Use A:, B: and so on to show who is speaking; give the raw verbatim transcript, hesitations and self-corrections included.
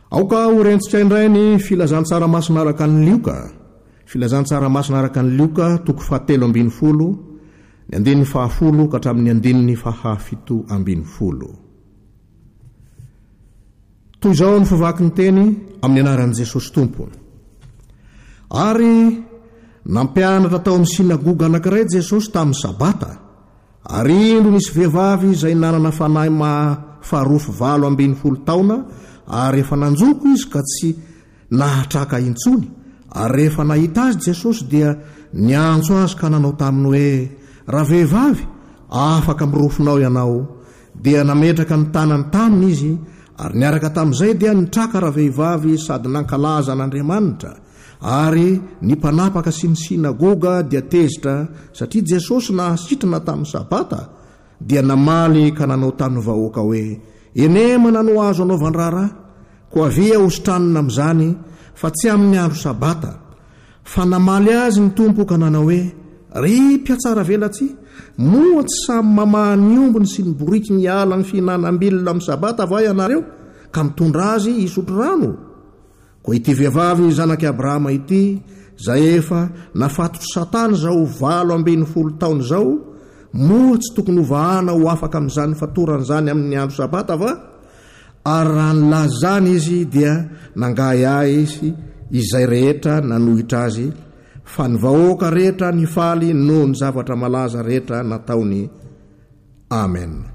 A: aoka horentsika indray ny filazantsaramasina araka ny lioka filazantsaramasina araka ny lioka toko fahatelo ambiny folo ny andininy fahafolo ka hatramin'ny andininy fahafito ambiny folo. Toy izao ny favaky ny teny amin'ny anaran'i Jesosy Tompo. Ary nampianatra tao amin'ny sinagoga anankiray Jesosy tamin'ny sabata, ary indro nisy vehivavy izay nanana fanahy faharoa valo ambiny folo taona, ary efa nanjoko izy ka tsy nahatraka intsony. Ary rehefa nahita azy Jesosy dia niantso azy ka nanao taminy hoe, raha vehivavy, afaka mirofinao ianao. Dia nametraka ny tanany taminy izy, ary niaraka tamin'izay dia nitraka raha vehivavy sady nankalaza an'Andriamanitra. Ary ny mpanapaka sy ny sinagoga dia tezitra satria Jesosy nahasitrana tamin'ny sabata, dia namaly ka nanao tamin'ny vahoaka hoe, enemana no azo anaovan-drara, ko avia ositranina amin'izany fa tsy amin'ny andro sabata. Fa namaly azy ny tompo ka nanao hoe, ry mpiatsara velatsy, moa tsy samy mamaha ny ombony sy ny boriky ny ala ny fihinanam-bilona amin'ny sabata va ianareo ka mitondra azy isotro rano? Ko ity vehivavy zanaky Abrahama ity, zay efa nafatotro Satana zao valo ambiny folo taona zao, moa tsy tokony hovahana ho afaka amin'izany fatoran'izany amin'ny andro sabata va? Ary raha nilazany izy dia nangahiahy izy izay rehetra nanohitra azy, fa ny vahoaka rehetra nifaly noho ny zavatra malaza rehetra nataony. Amen.